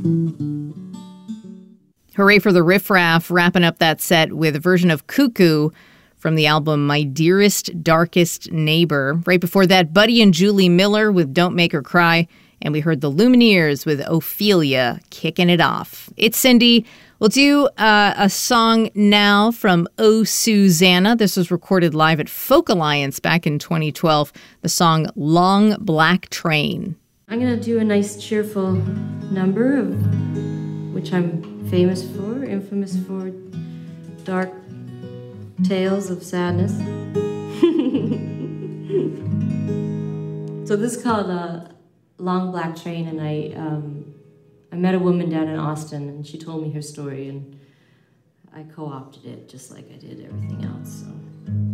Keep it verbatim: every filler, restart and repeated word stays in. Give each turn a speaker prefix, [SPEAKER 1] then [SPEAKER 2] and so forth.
[SPEAKER 1] Hooray for the Riff Raff, wrapping up that set with a version of Cuckoo from the album My Dearest, Darkest Neighbor. Right before that, Buddy and Julie Miller with Don't Make Her Cry. And we heard the Lumineers with Ophelia kicking it off. It's Cindy. We'll do uh, a song now from Oh Susanna. This was recorded live at Folk Alliance back in twenty twelve. The song Long Black Train.
[SPEAKER 2] I'm going to do a nice cheerful number, of which I'm famous for, infamous for dark tales of sadness. So this is called uh, Long Black Train, and I um, I met a woman down in Austin, and she told me her story, and I co-opted it just like I did everything else. So.